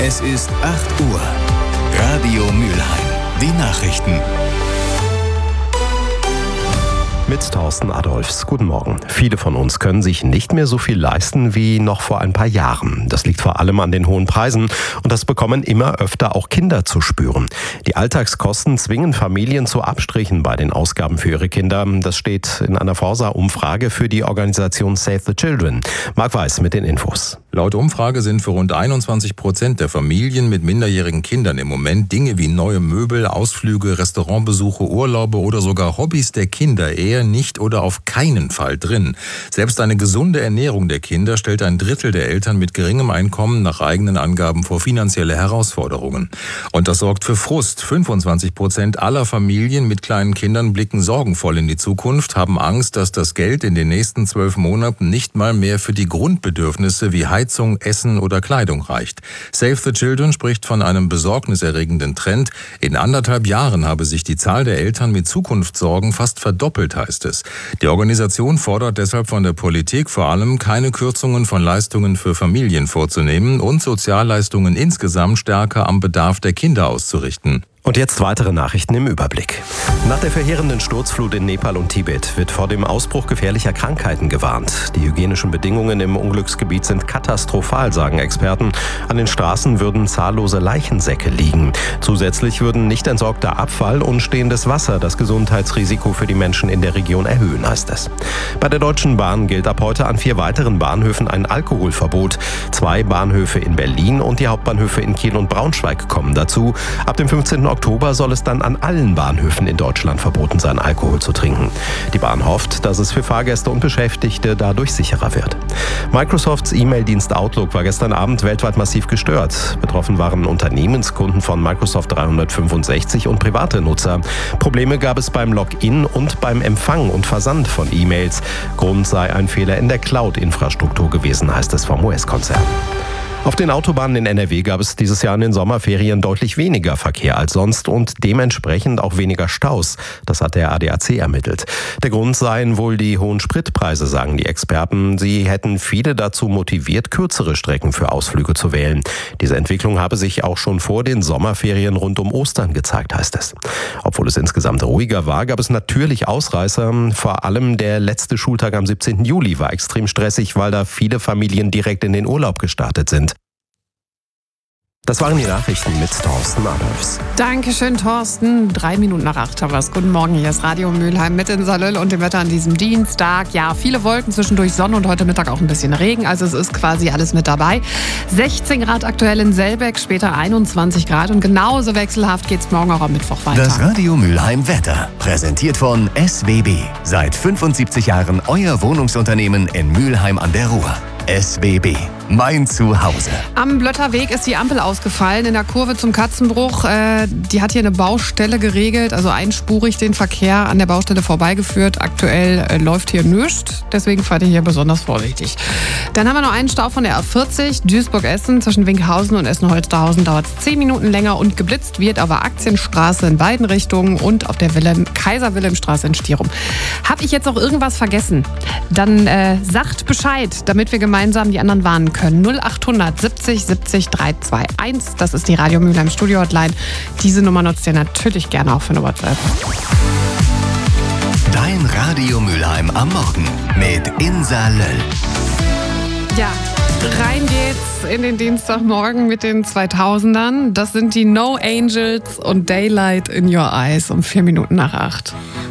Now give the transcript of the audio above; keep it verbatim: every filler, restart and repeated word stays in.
Es ist acht Uhr. Radio Mülheim. Die Nachrichten. Mit Thorsten Adolfs. Guten Morgen. Viele von uns können sich nicht mehr so viel leisten wie noch vor ein paar Jahren. Das liegt vor allem an den hohen Preisen und das bekommen immer öfter auch Kinder zu spüren. Die Alltagskosten zwingen Familien zu Abstrichen bei den Ausgaben für ihre Kinder. Das steht in einer Forsa-Umfrage für die Organisation Save the Children. Marc Weiß mit den Infos. Laut Umfrage sind für rund einundzwanzig Prozent der Familien mit minderjährigen Kindern im Moment Dinge wie neue Möbel, Ausflüge, Restaurantbesuche, Urlaube oder sogar Hobbys der Kinder eher nicht oder auf keinen Fall drin. Selbst eine gesunde Ernährung der Kinder stellt ein Drittel der Eltern mit geringem Einkommen nach eigenen Angaben vor finanzielle Herausforderungen. Und das sorgt für Frust. fünfundzwanzig Prozent aller Familien mit kleinen Kindern blicken sorgenvoll in die Zukunft, haben Angst, dass das Geld in den nächsten zwölf Monaten nicht mal mehr für die Grundbedürfnisse wie Heizung, Essen oder Kleidung reicht. Save the Children spricht von einem besorgniserregenden Trend. In anderthalb Jahren habe sich die Zahl der Eltern mit Zukunftssorgen fast verdoppelt, heißt es. Die Organisation fordert deshalb von der Politik vor allem, keine Kürzungen von Leistungen für Familien vorzunehmen und Sozialleistungen insgesamt stärker am Bedarf der Kinder auszurichten. Und jetzt weitere Nachrichten im Überblick. Nach der verheerenden Sturzflut in Nepal und Tibet wird vor dem Ausbruch gefährlicher Krankheiten gewarnt. Die hygienischen Bedingungen im Unglücksgebiet sind katastrophal, sagen Experten. An den Straßen würden zahllose Leichensäcke liegen. Zusätzlich würden nicht entsorgter Abfall und stehendes Wasser das Gesundheitsrisiko für die Menschen in der Region erhöhen, heißt es. Bei der Deutschen Bahn gilt ab heute an vier weiteren Bahnhöfen ein Alkoholverbot. Zwei Bahnhöfe in Berlin und die Hauptbahnhöfe in Kiel und Braunschweig kommen dazu. Ab dem fünfzehnten Oktober soll es dann an allen Bahnhöfen in Deutschland verboten sein, Alkohol zu trinken. Die Bahn hofft, dass es für Fahrgäste und Beschäftigte dadurch sicherer wird. Microsofts E-Mail-Dienst Outlook war gestern Abend weltweit massiv gestört. Betroffen waren Unternehmenskunden von Microsoft dreihundertfünfundsechzig und private Nutzer. Probleme gab es beim Login und beim Empfang und Versand von E-Mails. Grund sei ein Fehler in der Cloud-Infrastruktur gewesen, heißt es vom U S-Konzern. Auf den Autobahnen in N R W gab es dieses Jahr in den Sommerferien deutlich weniger Verkehr als sonst und dementsprechend auch weniger Staus. Das hat der A D A C ermittelt. Der Grund seien wohl die hohen Spritpreise, sagen die Experten. Sie hätten viele dazu motiviert, kürzere Strecken für Ausflüge zu wählen. Diese Entwicklung habe sich auch schon vor den Sommerferien rund um Ostern gezeigt, heißt es. Obwohl es insgesamt ruhiger war, gab es natürlich Ausreißer. Vor allem der letzte Schultag am siebzehnten Juli war extrem stressig, weil da viele Familien direkt in den Urlaub gestartet sind. Das waren die Nachrichten mit Thorsten Adolfs. Dankeschön, Thorsten. Drei Minuten nach acht haben wir es. Guten Morgen, hier ist Radio Mülheim mit in Salöll und dem Wetter an diesem Dienstag. Ja, viele Wolken, zwischendurch Sonne und heute Mittag auch ein bisschen Regen. Also es ist quasi alles mit dabei. sechzehn Grad aktuell in Selbeck, später einundzwanzig Grad. Und genauso wechselhaft geht es morgen auch am Mittwoch weiter. Das Radio Mülheim Wetter, präsentiert von S W B. Seit fünfundsiebzig Jahren euer Wohnungsunternehmen in Mülheim an der Ruhr. S W B, mein Zuhause. Am Blötterweg ist die Ampel ausgefallen in der Kurve zum Katzenbruch. Äh, die hat hier eine Baustelle geregelt, also einspurig den Verkehr an der Baustelle vorbeigeführt. Aktuell äh, läuft hier nichts, deswegen fahrt ihr hier besonders vorsichtig. Dann haben wir noch einen Stau von der A vierzig, Duisburg-Essen. Zwischen Winkhausen und Essen-Holsterhausen dauert es zehn Minuten länger und geblitzt wird aber Aktienstraße in beiden Richtungen und auf der Wilhelm, Kaiser-Wilhelm-Straße in Stierum. Habe ich jetzt noch irgendwas vergessen? Dann äh, sagt Bescheid, damit wir gemeinsam die anderen warnen können. null acht hundert siebzig siebzig dreihunderteinundzwanzig. Das ist die Radio Mülheim Studio Hotline. Diese Nummer nutzt ihr natürlich gerne auch für eine WhatsApp. Dein Radio Mülheim am Morgen mit Insa Löll. Ja, rein geht's in den Dienstagmorgen mit den zweitausendern. Das sind die No Angels und Daylight in Your Eyes um vier Minuten nach acht.